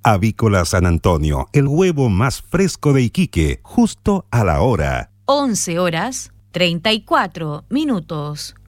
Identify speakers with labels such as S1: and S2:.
S1: Avícola San Antonio, el huevo más fresco de Iquique, justo a la hora.
S2: 11:34.